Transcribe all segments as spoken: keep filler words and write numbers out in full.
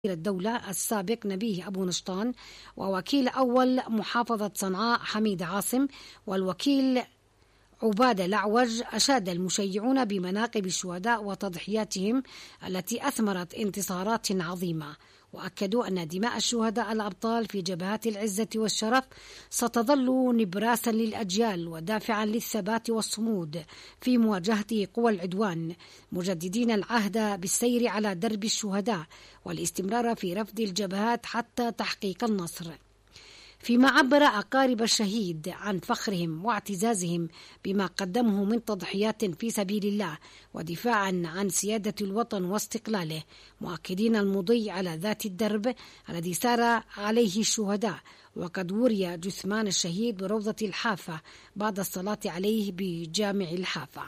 الدولة السابق نبيه أبو نشطان، ووكيل أول محافظة صنعاء حميد عاصم، والوكيل عبادة الأعوج، أشاد المشيعون بمناقب الشهداء وتضحياتهم التي أثمرت انتصارات عظيمة، وأكدوا أن دماء الشهداء الأبطال في جبهات العزة والشرف ستظل نبراسا للأجيال ودافعا للثبات والصمود في مواجهة قوى العدوان، مجددين العهد بالسير على درب الشهداء والاستمرار في رفض الجبهات حتى تحقيق النصر. فيما عبر أقارب الشهيد عن فخرهم واعتزازهم بما قدمه من تضحيات في سبيل الله ودفاعا عن سيادة الوطن واستقلاله، مؤكدين المضي على ذات الدرب الذي سار عليه الشهداء. وقد وري جثمان الشهيد بروضة الحافة بعد الصلاة عليه بجامع الحافة.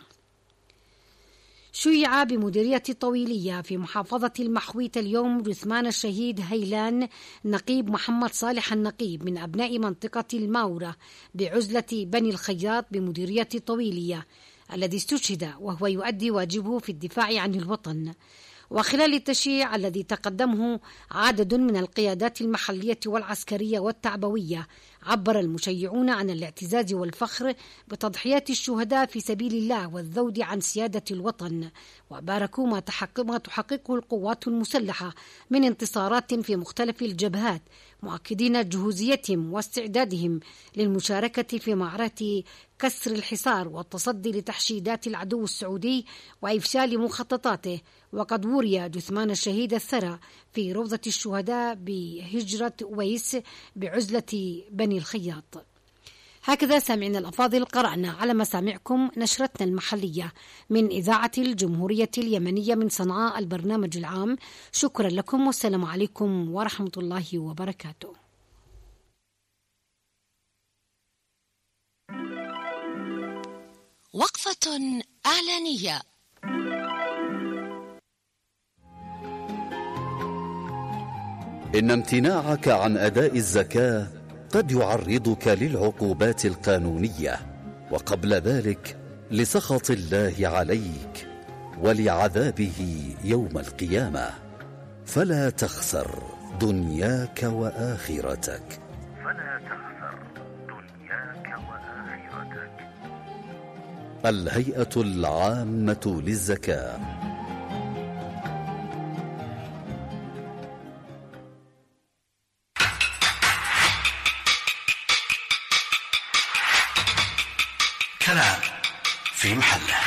شيع بمديرية الطويلية في محافظة المحويت اليوم جثمان الشهيد هيلان نقيب محمد صالح النقيب من أبناء منطقة الماورة بعزلة بني الخياط بمديرية الطويلية، الذي استشهد وهو يؤدي واجبه في الدفاع عن الوطن. وخلال التشييع الذي تقدمه عدد من القيادات المحلية والعسكرية والتعبوية، عبر المشيعون عن الاعتزاز والفخر بتضحيات الشهداء في سبيل الله والذود عن سيادة الوطن، وباركوا ما تحققه القوات المسلحة من انتصارات في مختلف الجبهات، مؤكدين جهوزيتهم واستعدادهم للمشاركة في معركة كسر الحصار والتصدي لتحشيدات العدو السعودي وإفشال مخططاته. وقد وري جثمان الشهيد الثرى في روضة الشهداء بهجرة ويس بعزلة بني الخياط. هكذا سامعنا الأفاضل، قرأنا على مسامعكم نشرتنا المحلية من إذاعة الجمهورية اليمنية من صنعاء البرنامج العام. شكرا لكم والسلام عليكم ورحمة الله وبركاته. وقفة إعلانية. إن امتناعك عن أداء الزكاة قد يعرضك للعقوبات القانونية، وقبل ذلك لسخط الله عليك ولعذابه يوم القيامة، فلا تخسر دنياك وآخرتك. فلا تخسر دنياك وآخرتك. الهيئة العامة للزكاة. كلام في محله.